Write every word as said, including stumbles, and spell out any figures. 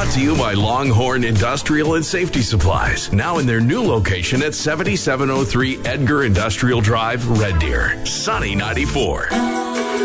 Brought to you by Longhorn Industrial and Safety Supplies. Now in their new location at seventy-seven oh three Edgar Industrial Drive, Red Deer. Sunny ninety-four.